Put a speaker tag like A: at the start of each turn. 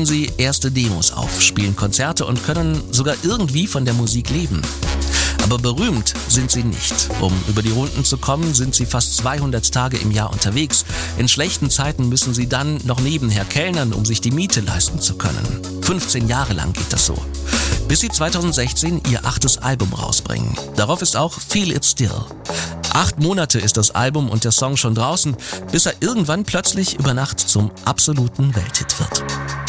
A: nehmen sie erste Demos auf, spielen Konzerte und können sogar irgendwie von der Musik leben. Aber berühmt sind sie nicht. Um über die Runden zu kommen, sind sie fast 200 Tage im Jahr unterwegs. In schlechten Zeiten müssen sie dann noch nebenher kellnern, um sich die Miete leisten zu können. 15 Jahre lang geht das so. Bis sie 2016 ihr 8. Album rausbringen. Darauf ist auch Feel It Still. 8 Monate ist das Album und der Song schon draußen, bis er irgendwann plötzlich über Nacht zum absoluten Welthit wird.